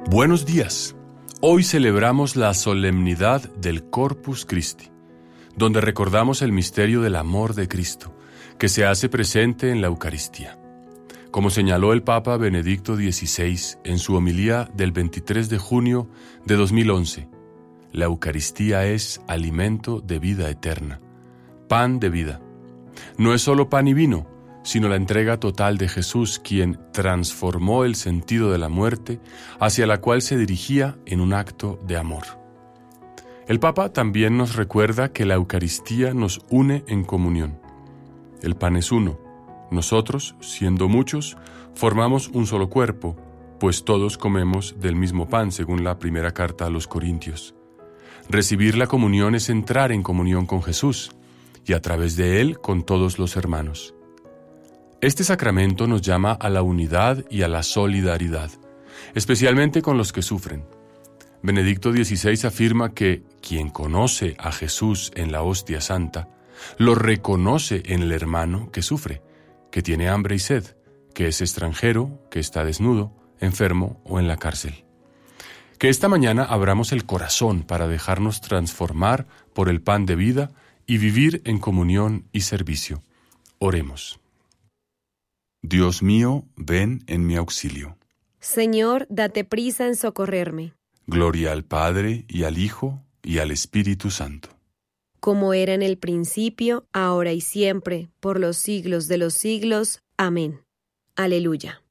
Buenos días. Hoy celebramos la solemnidad del Corpus Christi, donde recordamos el misterio del amor de Cristo, que se hace presente en la Eucaristía. Como señaló el Papa Benedicto XVI en su homilía del 23 de junio de 2011, la Eucaristía es alimento de vida eterna, pan de vida. No es solo pan y vino, sino la entrega total de Jesús, quien transformó el sentido de la muerte hacia la cual se dirigía en un acto de amor. El Papa también nos recuerda que la Eucaristía nos une en comunión. El pan es uno. Nosotros, siendo muchos, formamos un solo cuerpo, pues todos comemos del mismo pan, según la primera carta a los Corintios. Recibir la comunión es entrar en comunión con Jesús, y a través de Él con todos los hermanos. Este sacramento nos llama a la unidad y a la solidaridad, especialmente con los que sufren. Benedicto XVI afirma que quien conoce a Jesús en la hostia santa, lo reconoce en el hermano que sufre, que tiene hambre y sed, que es extranjero, que está desnudo, enfermo o en la cárcel. Que esta mañana abramos el corazón para dejarnos transformar por el pan de vida y vivir en comunión y servicio. Oremos. Dios mío, ven en mi auxilio. Señor, date prisa en socorrerme. Gloria al Padre, y al Hijo, y al Espíritu Santo. Como era en el principio, ahora y siempre, por los siglos de los siglos. Amén. Aleluya.